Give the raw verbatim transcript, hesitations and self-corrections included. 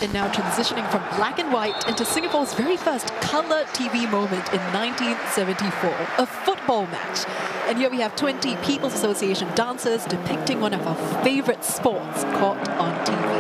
and now transitioning from black and white into Singapore's very first colour T V moment in nineteen seventy-four, a football match. And here we have twenty People's Association dancers depicting one of our favourite sports caught on T V.